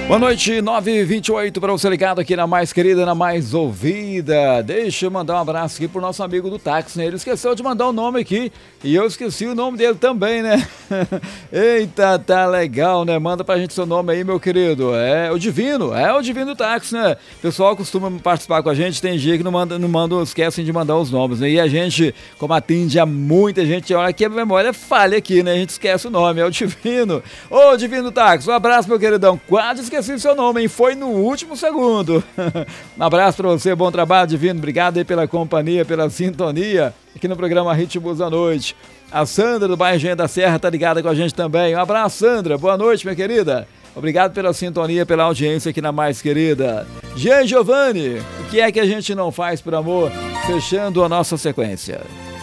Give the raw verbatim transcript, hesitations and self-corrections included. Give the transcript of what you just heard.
Boa noite, nove e vinte e oito para você ligado aqui na mais querida, na mais ouvida. Deixa eu mandar um abraço aqui pro nosso amigo do táxi, né? Ele esqueceu de mandar o nome aqui e eu esqueci o nome dele também, né? Eita, tá legal, né? Manda pra gente seu nome aí, meu querido. É o Divino, é o Divino do táxi, né? O pessoal costuma participar com a gente, tem dia que não manda, não manda, esquecem de mandar os nomes, né? E a gente, como atende a muita gente, olha que a memória falha aqui, né? A gente esquece o nome, é o Divino. Ô, Divino do táxi, um abraço, meu queridão. Quase esqueci seu nome, hein? Foi no último segundo. Um abraço pra você, bom trabalho, Divino. Obrigado aí pela companhia, pela sintonia aqui no programa Ritmos da Noite. A Sandra do bairro Engenho da Serra tá ligada com a gente também. Um abraço, Sandra. Boa noite, minha querida. Obrigado pela sintonia, pela audiência aqui na mais querida. Jean Giovanni, o que é que a gente não faz por amor? Fechando a nossa sequência.